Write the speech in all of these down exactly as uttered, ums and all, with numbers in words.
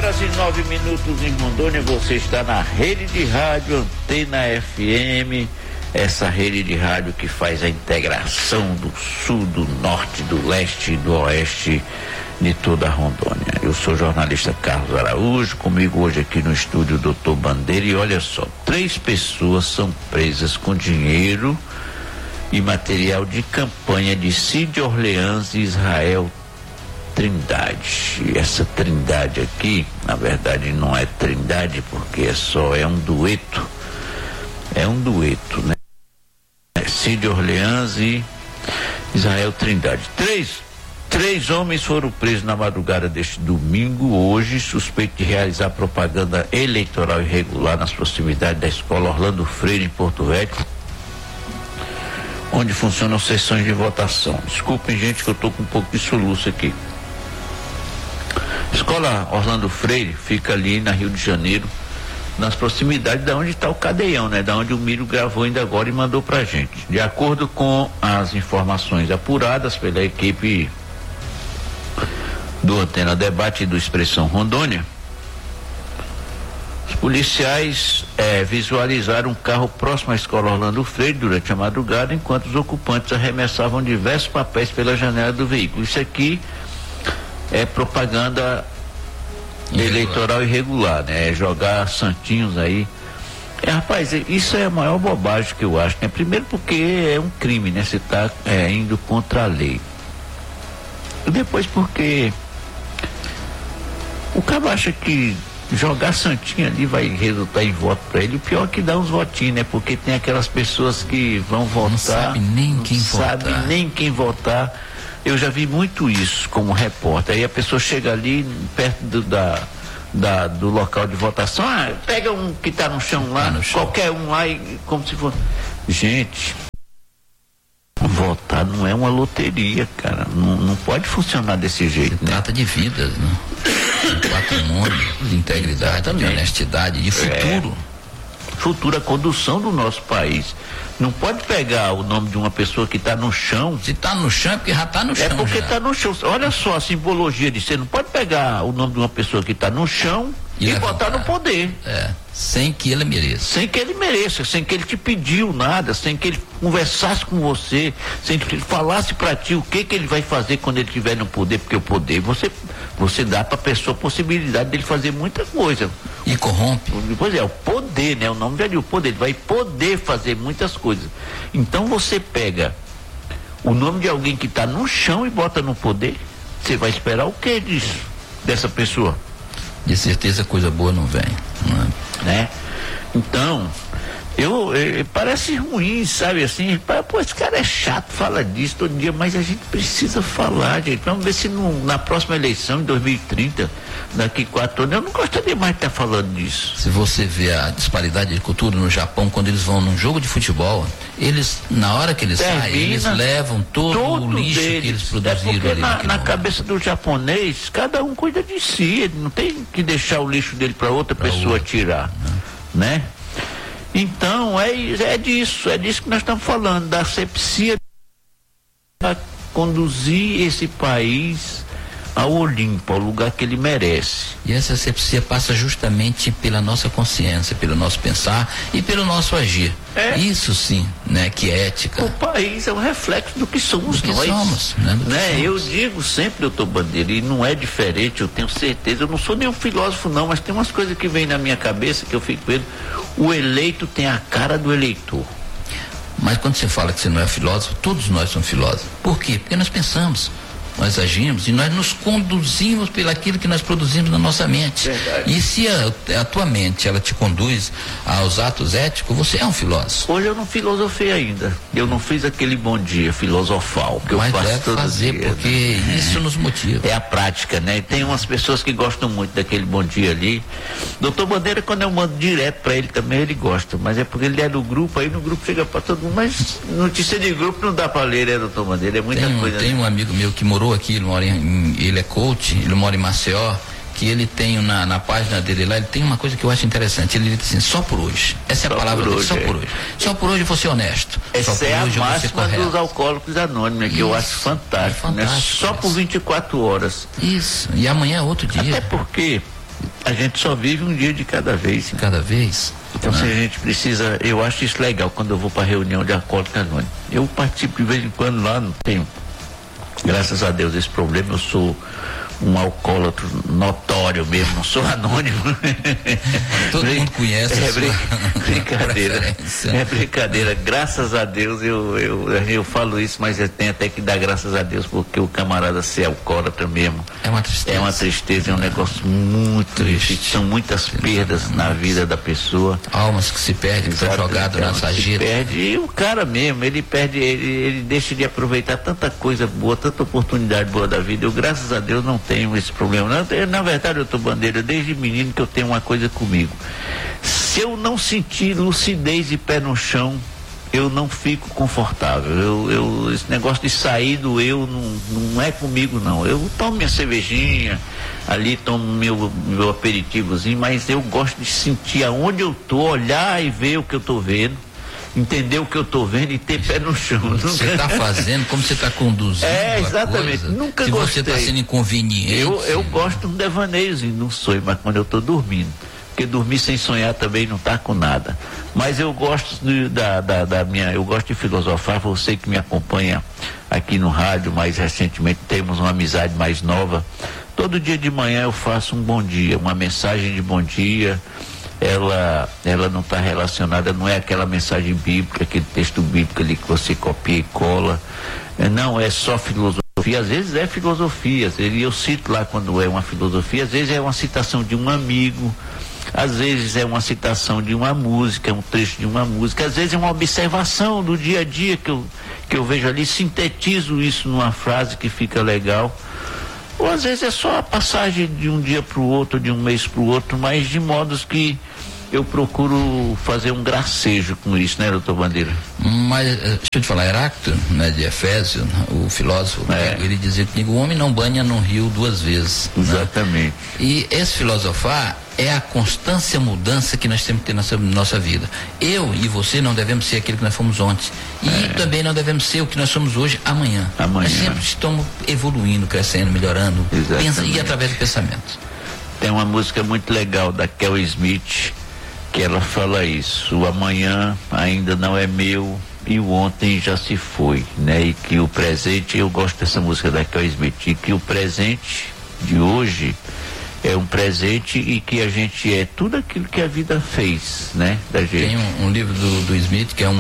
horas e nove minutos em Rondônia. Você está na rede de rádio Antena F M, essa rede de rádio que faz a integração do sul, do norte, do leste e do oeste de toda a Rondônia. Eu sou o jornalista Carlos Araújo, comigo hoje aqui no estúdio o doutor Bandeira, e olha só, três pessoas são presas com dinheiro e material de campanha de Cid Orleans e Israel Trindade. E essa Trindade aqui, na verdade não é Trindade, porque é só, é um dueto, é um dueto, né? É Cid Orleans e Israel Trindade. Três, três homens foram presos na madrugada deste domingo, hoje, suspeitos de realizar propaganda eleitoral irregular nas proximidades da escola Orlando Freire, em Porto Velho, onde funcionam sessões de votação. Desculpem, gente, que eu estou com um pouco de soluço aqui. Escola Orlando Freire fica ali na Rio de Janeiro, nas proximidades da onde está o cadeião, né? Da onde o Miro gravou ainda agora e mandou pra gente. De acordo com as informações apuradas pela equipe do Antena Debate e do Expressão Rondônia, os policiais eh, visualizaram um carro próximo à escola Orlando Freire durante a madrugada, enquanto os ocupantes arremessavam diversos papéis pela janela do veículo. Isso aqui é propaganda irregular. Eleitoral irregular, né? É jogar santinhos aí. É, rapaz, isso é a maior bobagem que eu acho, né? Primeiro porque é um crime, né? Você está é, indo contra a lei. E depois porque o cara acha que jogar santinho ali vai resultar em voto para ele. O pior é que dá uns votinhos, né? Porque tem aquelas pessoas que vão votar, não sabe nem quem não votar. sabe nem quem votar. Eu já vi muito isso como repórter. Aí a pessoa chega ali perto do, da, da, do local de votação, ah, pega um que está no chão lá, tá no chão. Qualquer um lá, e, como se fosse. Gente, votar não é uma loteria, cara. Não, não pode funcionar desse jeito. Se né? Trata de vidas, né? De patrimônio, de integridade, exatamente, de honestidade, de futuro. É, futura condução do nosso país. Não pode pegar o nome de uma pessoa que está no chão. Se está no chão é porque já está no chão. É porque está no chão. Olha só a simbologia de ser. Não pode pegar o nome de uma pessoa que está no chão e, e botar no poder. É, sem que ele mereça. Sem que ele mereça, sem que ele te pediu nada, sem que ele conversasse com você, sem que ele falasse para ti o que que ele vai fazer quando ele estiver no poder, porque o poder, você, você dá para a pessoa a possibilidade dele fazer muita coisa. E corrompe. Pois é, o poder, né? O nome já diz, o poder, ele vai poder fazer muitas coisas. Então você pega o nome de alguém que está no chão e bota no poder, você vai esperar o que disso, dessa pessoa? De certeza coisa boa não vem, não é? Né? Então, eu, eu, parece ruim, sabe assim, pô, esse cara é chato, fala disso todo dia, mas a gente precisa falar, gente. Vamos ver se no, na próxima eleição, em dois mil e trinta, daqui quatro anos, eu não gostaria mais de estar falando disso. Se você vê a disparidade de cultura no Japão, quando eles vão num jogo de futebol, eles, na hora que eles Termina, saem, eles levam todo, todo o lixo deles, que eles produziram é ali na, na cabeça do japonês, cada um cuida de si, ele não tem que deixar o lixo dele para outra pra pessoa outra. tirar, não. né? Então, é, é disso, é disso que nós estamos falando, da asepsia para conduzir esse país ao Olimpo, ao lugar que ele merece. E essa asepsia passa justamente pela nossa consciência, pelo nosso pensar e pelo nosso agir. É. Isso sim, né, que é ética. O país é um reflexo do que somos do que nós. Somos, né? Do que né? somos. Eu digo sempre, doutor Bandeira, e não é diferente, eu tenho certeza, eu não sou nenhum filósofo não, mas tem umas coisas que vêm na minha cabeça que eu fico vendo. O eleito tem a cara do eleitor. Mas quando você fala que você não é filósofo, todos nós somos filósofos. Por quê? Porque nós pensamos, nós agimos e nós nos conduzimos pelaquilo que nós produzimos na nossa mente. Verdade. E se a, a tua mente ela te conduz aos atos éticos, você é um filósofo. Hoje eu não filosofei ainda. Eu não fiz aquele bom dia filosofal que Mas eu faço deve todo fazer, dia, porque né? isso nos motiva. É a prática, né? E tem umas pessoas que gostam muito daquele bom dia ali. Doutor Bandeira, quando eu mando direto para ele também, ele gosta. Mas é porque ele é do grupo, aí no grupo chega para todo mundo. Mas notícia de grupo não dá para ler, né, doutor Bandeira? É muita tem um, coisa. Tem né? um amigo meu que morou aqui, ele mora em, ele é coach, ele mora em Maceió, que ele tem na, na página dele lá, ele tem uma coisa que eu acho interessante, ele diz assim, só por hoje, essa é a palavra dele, só por hoje, só por hoje eu vou ser honesto, essa só por é hoje a eu vou ser máxima correto. dos alcoólicos anônimos, que isso, eu acho fantástico, é né? fantástico Só por vinte e quatro horas. Isso, e amanhã é outro dia. Até porque A gente só vive um dia de cada vez. Cada vez? Então, se a gente precisa, eu acho isso legal quando eu vou para reunião de Alcoólicos Anônimos. Eu participo de vez em quando lá, não tenho, graças a Deus, esse problema. Eu sou um alcoólatra notório mesmo, não sou anônimo. Todo mundo conhece é, a sua brincadeira. É brincadeira. Graças a Deus eu, eu, eu falo isso, mas eu tenho até que dar graças a Deus, porque o camarada ser alcoólatra mesmo é uma tristeza. É uma tristeza, é um negócio muito triste. São muitas perdas na vida da pessoa. Almas que se perdem, que estão jogadas na sarjeta. Perde, e o cara mesmo, ele perde, ele, ele deixa de aproveitar tanta coisa boa, tanta oportunidade boa da vida. Eu, graças a Deus, não tenho esse problema. Não, na verdade, eu tô bandeira desde menino que eu tenho uma coisa comigo. Se eu não sentir lucidez e pé no chão, eu não fico confortável. Eu, eu, esse negócio de sair do eu não, não é comigo, não. Eu tomo minha cervejinha, ali tomo meu, meu aperitivozinho, mas eu gosto de sentir aonde eu tô, olhar e ver o que eu tô vendo, entender o que eu tô vendo e ter pé no chão. Você está fazendo, como você está conduzindo. É, exatamente. Coisa. Nunca Se gostei. você está sendo inconveniente. Eu, eu gosto de um devaneiozinho, não sonho, mas quando eu tô dormindo. Porque dormir sem sonhar também não tá com nada. Mas eu gosto de, da, da, da minha, eu gosto de filosofar. Você que me acompanha aqui no rádio, mais recentemente temos uma amizade mais nova. Todo dia de manhã eu faço um bom dia, uma mensagem de bom dia. Ela, ela não está relacionada, não é aquela mensagem bíblica, aquele texto bíblico ali que você copia e cola. É, não, é só filosofia. Às vezes é filosofia, e eu cito lá quando é uma filosofia, às vezes é uma citação de um amigo, às vezes é uma citação de uma música, um trecho de uma música, às vezes é uma observação do dia a dia que eu, que eu vejo ali, sintetizo isso numa frase que fica legal. Ou às vezes é só a passagem de um dia para o outro, de um mês para o outro, mas de modos que eu procuro fazer um gracejo com isso, né, doutor Bandeira? Mas, deixa eu te falar, Heráclito, né, de Efésio, o filósofo, é. ele dizia que o homem não banha no rio duas vezes. Exatamente. Né? E esse filosofar é a constância mudança que nós temos que ter na nossa, nossa vida. Eu e você não devemos ser aquilo que nós fomos ontem. E é. também não devemos ser o que nós somos hoje, amanhã. amanhã. Nós sempre estamos evoluindo, crescendo, melhorando, pensa, e através do pensamento. Tem uma música muito legal da Kel Smith, que ela fala isso: o amanhã ainda não é meu e o ontem já se foi, né? E que o presente, eu gosto dessa música da Kel Smith, e que o presente de hoje é um presente e que a gente é tudo aquilo que a vida fez, né? Da gente. Tem um, um livro do, do Smith, que é um,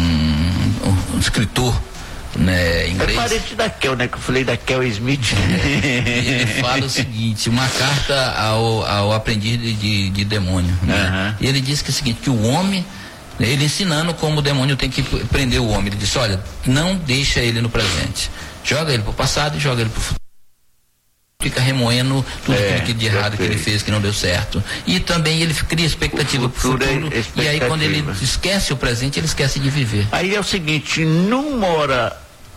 um, um escritor, né, inglês. É parente da Kel, né? Que eu falei da Kel Smith. É, ele fala o seguinte, uma carta ao, ao aprendiz de, de, de demônio, né? Uhum. E ele diz que é o seguinte, que o homem, ele ensinando como o demônio tem que prender o homem, ele disse, olha, não deixa ele no presente, joga ele pro passado e joga ele pro futuro, fica remoendo tudo é, aquilo de errado que ele fez, que não deu certo. E também ele cria expectativa pro futuro, é expectativa. E aí quando ele esquece o presente, ele esquece de viver. Aí é o seguinte, não mora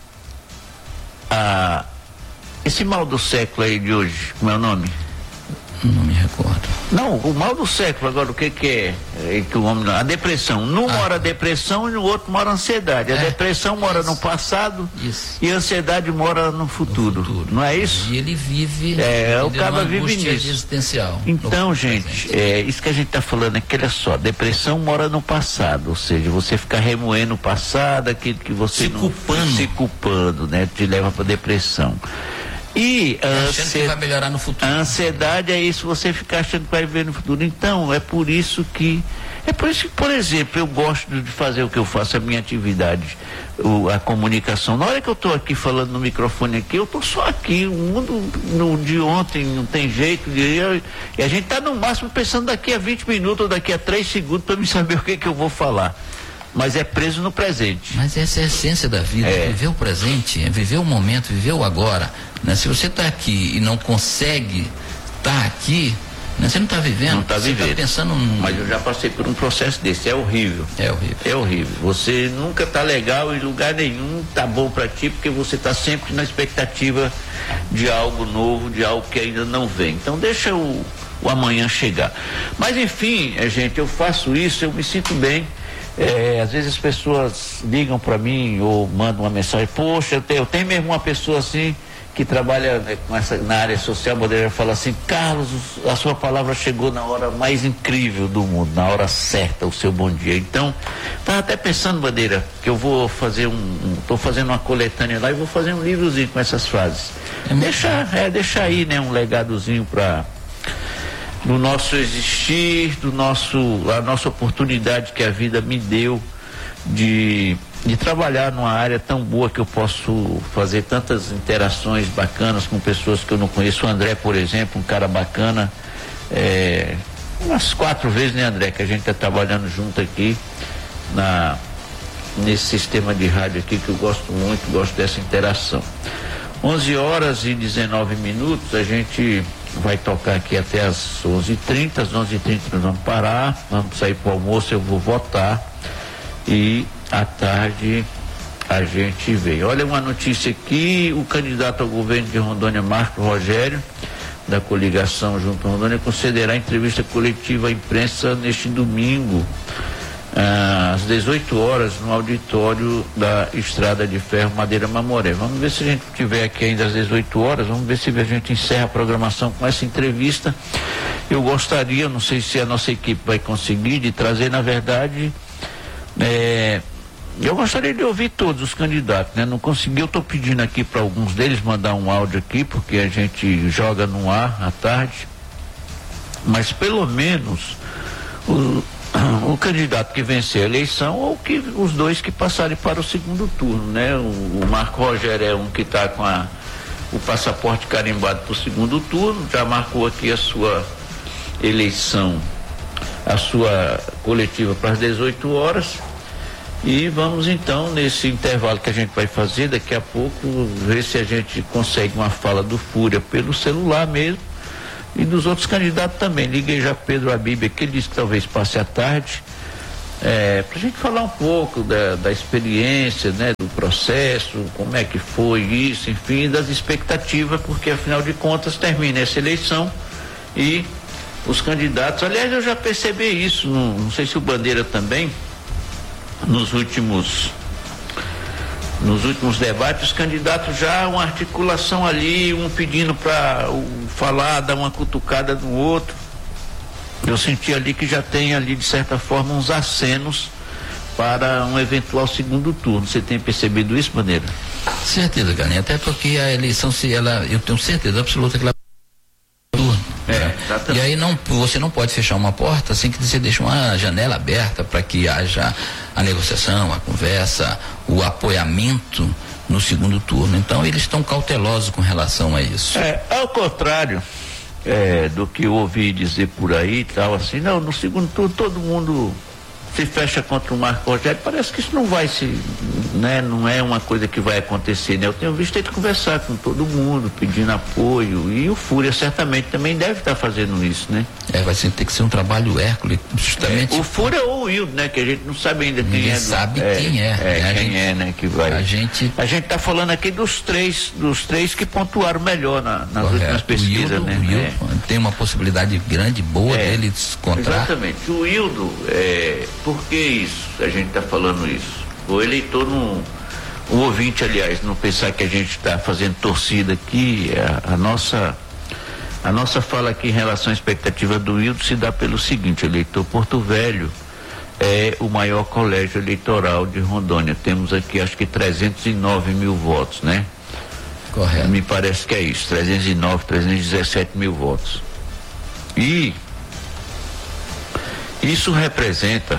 a, esse mal do século aí de hoje, como é o nome? Não me recordo. Não, o mal do século agora, o que que é? é que o homem, a depressão. Num ah, mora a depressão e no outro mora a ansiedade. A é, depressão mora isso, no passado isso. E a ansiedade mora no futuro. no futuro. Não é isso? E ele vive. É, o cara vive nisso. Existencial. Então, gente, é isso que a gente está falando aqui, olha só, depressão mora no passado, ou seja, você ficar remoendo o passado, aquilo que você se não, culpando. se culpando, né? Te leva para depressão. E a, achando que vai melhorar no futuro. A ansiedade é isso, você ficar achando que vai viver no futuro. Então, é por isso que, é por isso que, por exemplo, eu gosto de fazer o que eu faço, a minha atividade, o, a comunicação. Na hora que eu estou aqui falando no microfone aqui, eu estou só aqui, o mundo no, de ontem não tem jeito, de, eu, e a gente está no máximo pensando daqui a vinte minutos ou daqui a três segundos para me saber o que, que eu vou falar. Mas é preso no presente. Mas essa é a essência da vida, é. Viver o presente, é viver o momento, viver o agora, né? Se você está aqui e não consegue estar tá aqui, né? Você não está vivendo, não tá você está pensando num... Mas eu já passei por um processo desse, é horrível. É horrível. É horrível. Você nunca está legal em lugar nenhum, tá bom para ti, porque você está sempre na expectativa de algo novo, de algo que ainda não vem. Então deixa o, o amanhã chegar. Mas enfim, é, gente, eu faço isso, eu me sinto bem. É, às vezes as pessoas ligam para mim ou mandam uma mensagem, poxa, eu tenho, eu tenho mesmo uma pessoa assim que trabalha, né, com essa, na área social, Bandeira, fala assim: Carlos, a sua palavra chegou na hora mais incrível do mundo, na hora certa, o seu bom dia. Então, estava até pensando, Bandeira, que eu vou fazer um, estou um, fazendo uma coletânea lá e vou fazer um livrozinho com essas frases. É deixar, é, deixar aí, né, um legadozinho para do nosso existir, do nosso, a nossa oportunidade que a vida me deu de de trabalhar numa área tão boa que eu posso fazer tantas interações bacanas com pessoas que eu não conheço. O André, por exemplo, um cara bacana, é, umas quatro vezes, né, André, que a gente está trabalhando junto aqui na, nesse sistema de rádio aqui, que eu gosto muito, gosto dessa interação. onze horas e dezenove minutos, a gente vai tocar aqui até as onze e trinta, às onze e trinta nós vamos parar, vamos sair para o almoço, eu vou votar e à tarde a gente veio. Olha uma notícia aqui: o candidato ao governo de Rondônia, Marco Rogério, da coligação Junto Rondônia, concederá entrevista coletiva à imprensa neste domingo, ah, às dezoito horas, no auditório da Estrada de Ferro Madeira Mamoré. Vamos ver se a gente tiver aqui ainda às dezoito horas, vamos ver se a gente encerra a programação com essa entrevista. Eu gostaria, não sei se a nossa equipe vai conseguir, de trazer, na verdade, é, eu gostaria de ouvir todos os candidatos, né? Não consegui, eu estou pedindo aqui para alguns deles mandar um áudio aqui, porque a gente joga no ar à tarde, mas pelo menos o, o candidato que vencer a eleição, ou que os dois que passarem para o segundo turno, né? O, o Marco Rogério é um que está com a, o passaporte carimbado para o segundo turno, já marcou aqui a sua eleição, a sua coletiva para as dezoito horas. E vamos então, nesse intervalo que a gente vai fazer daqui a pouco, ver se a gente consegue uma fala do Fúria pelo celular mesmo, e dos outros candidatos também. Liguei já Pedro Abíbia, que ele disse que talvez passe a tarde, é, para a gente falar um pouco da, da experiência, né, do processo, como é que foi isso, enfim, das expectativas, porque afinal de contas termina essa eleição e os candidatos, aliás, eu já percebi isso, não, não sei se o Bandeira também, nos últimos nos últimos debates, os candidatos já uma articulação ali, um pedindo para falar, dar uma cutucada no outro. Eu senti ali que já tem ali, de certa forma, uns acenos para um eventual segundo turno. Você tem percebido isso, Bandeira? Certeza, Galinha, até porque a eleição, se ela, eu tenho certeza absoluta que ela É, e aí não, você não pode fechar uma porta sem que você deixe uma janela aberta para que haja a negociação, a conversa, o apoiamento no segundo turno. Então eles estão cautelosos com relação a isso. É, ao contrário é, do que eu ouvi dizer por aí, tal, assim, não, no segundo turno todo mundo se fecha contra o Marco Rogério. Parece que isso não vai se, né, não é uma coisa que vai acontecer, né? Eu tenho visto ele conversar com todo mundo, pedindo apoio, e o Fúria certamente também deve estar fazendo isso, né? É, vai ter que ser um trabalho hércules, justamente. É, o Fúria ou o Wildo, né? Que a gente não sabe ainda quem Ninguém é. Ninguém sabe é, quem é. É, né? quem gente, é, né? Que vai. A gente... A gente tá falando aqui dos três, dos três que pontuaram melhor na, nas Correto. últimas pesquisas, o Wildo, né? O Wildo é. tem uma possibilidade grande, boa É, dele se encontrar. Exatamente. O Wildo, é, por que isso? A gente está falando isso. O eleitor não, o ouvinte, aliás, não pensar que a gente está fazendo torcida aqui, a, a nossa a nossa fala aqui em relação à expectativa do Wildo se dá pelo seguinte: o eleitor Porto Velho é o maior colégio eleitoral de Rondônia. Temos aqui acho que trezentos e nove mil votos, né? Correto. Me parece que é isso, trezentos e nove, trezentos e dezessete mil votos. E isso representa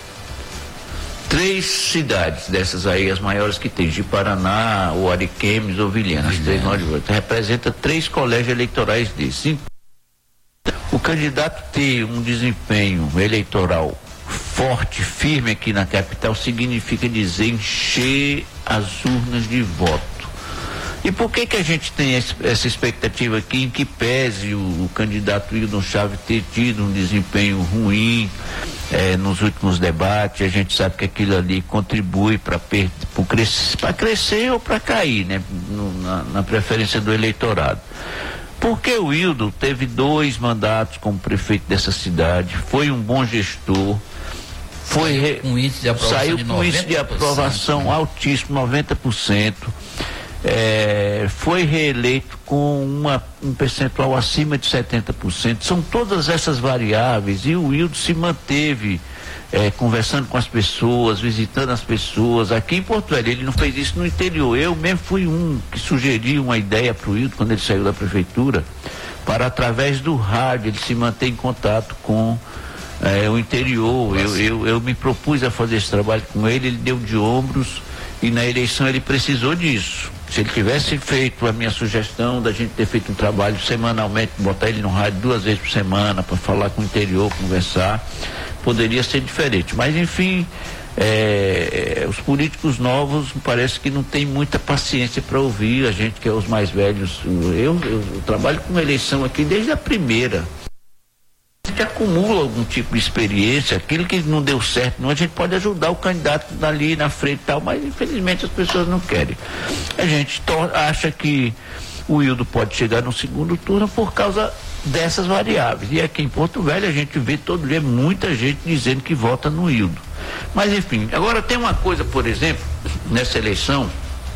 três cidades dessas aí, as maiores que tem, de Paraná, ou Ariquemes ou Vilhena, as três maiores votos. Representa três colégios eleitorais desses. O candidato ter um desempenho eleitoral forte, firme aqui na capital, significa dizer encher as urnas de voto. E por que que a gente tem essa expectativa aqui, em que pese o, o candidato Hildon Chaves ter tido um desempenho ruim eh, nos últimos debates? A gente sabe que aquilo ali contribui para crescer, para crescer ou para cair, né? No, na, na preferência do eleitorado. Porque o Hildon teve dois mandatos como prefeito dessa cidade, foi um bom gestor, foi saiu com um índice de aprovação, saiu de com índice de aprovação né? altíssimo, noventa por cento. é, foi reeleito com uma, um percentual acima de setenta por cento. São todas essas variáveis, e o Wildo se manteve é, conversando com as pessoas, visitando as pessoas aqui em Porto Velho. Ele não fez isso no interior. Eu mesmo fui um que sugeri uma ideia para o Wildo quando ele saiu da prefeitura, para através do rádio ele se manter em contato com é, o interior. Eu, eu, eu me propus a fazer esse trabalho com ele, ele deu de ombros, e na eleição ele precisou disso. Se ele tivesse feito a minha sugestão da gente ter feito um trabalho semanalmente, botar ele no rádio duas vezes por semana para falar com o interior, conversar, poderia ser diferente. Mas enfim, é, os políticos novos parece que não tem muita paciência para ouvir a gente que é os mais velhos. Eu, eu, eu trabalho com eleição aqui desde a primeira. A gente acumula algum tipo de experiência, aquilo que não deu certo, não, a gente pode ajudar o candidato ali na frente e tal, mas infelizmente as pessoas não querem. A gente acha que o Wildo pode chegar no segundo turno por causa dessas variáveis. E aqui em Porto Velho a gente vê todo dia muita gente dizendo que vota no Wildo. Mas enfim, agora tem uma coisa, por exemplo, nessa eleição,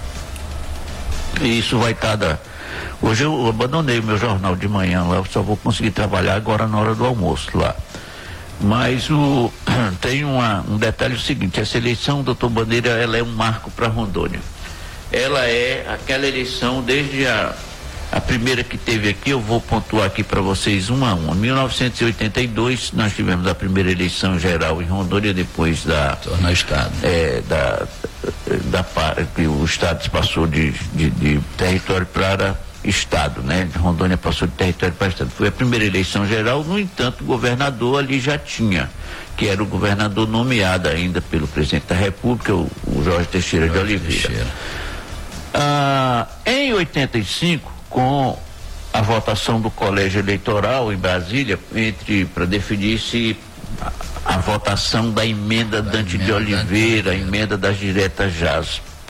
e isso vai estar da... Hoje eu abandonei o meu jornal de manhã lá, eu só vou conseguir trabalhar agora na hora do almoço lá. Mas o, tem uma, um detalhe, o seguinte: essa eleição, doutor Bandeira, ela é um marco para Rondônia. Ela é aquela eleição desde a, a primeira que teve aqui, eu vou pontuar aqui para vocês uma a uma. Em mil novecentos e oitenta e dois nós tivemos a primeira eleição geral em Rondônia, depois da... Tornar Estado. É, da, da, da, que o Estado passou de, de, de território para Estado, né? Rondônia passou de território para Estado. Foi a primeira eleição geral, no entanto, o governador ali já tinha, que era o governador nomeado ainda pelo presidente da República, o, o Jorge Teixeira Jorge de Oliveira. Teixeira. Ah, em oitenta e cinco, com a votação do colégio eleitoral em Brasília, entre para definir se a, a votação da emenda da Dante emenda de Oliveira, a emenda das diretas J A S.